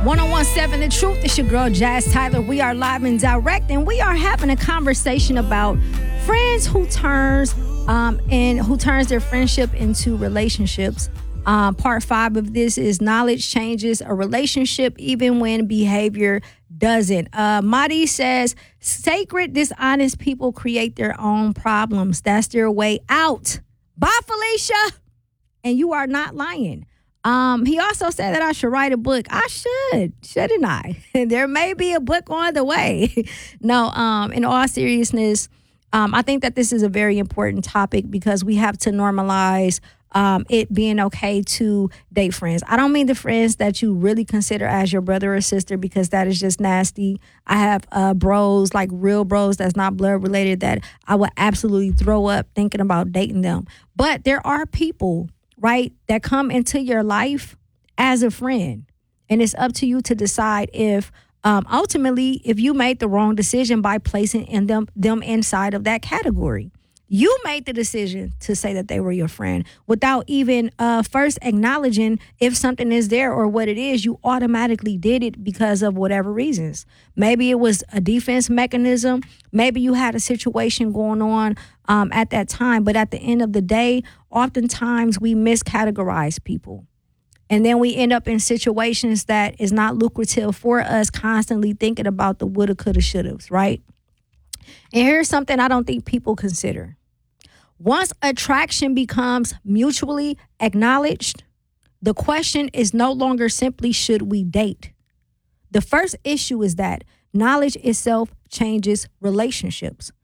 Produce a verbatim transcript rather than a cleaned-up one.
ten17 The Truth. It's your girl, Jazz Tyler. We are live and direct, and we are having a conversation about friends who turns um, and who turns their friendship into relationships. Um, part five of this is knowledge changes a relationship even when behavior doesn't. Uh, Madi says, sacred, dishonest people create their own problems. That's their way out. Bye, Felicia. And you are not lying. Um, he also said that I should write a book. I should, shouldn't I? There may be a book on the way. No, um, in all seriousness, um, I think that this is a very important topic because we have to normalize um, it being okay to date friends. I don't mean the friends that you really consider as your brother or sister because that is just nasty. I have uh, bros, like real bros that's not blood related, that I would absolutely throw up thinking about dating them. But there are people, right, that come into your life as a friend. And it's up to you to decide if um, ultimately, if you made the wrong decision by placing in them, them inside of that category. You made the decision to say that they were your friend without even uh, first acknowledging if something is there or what it is. You automatically did it because of whatever reasons. Maybe it was a defense mechanism. Maybe you had a situation going on um, at that time. But at the end of the day, oftentimes we miscategorize people. And then we end up in situations that is not lucrative for us, constantly thinking about the woulda, coulda, shouldas, right? And here's something I don't think people consider. Once attraction becomes mutually acknowledged, the question is no longer simply should we date. The first issue is that knowledge itself changes relationships.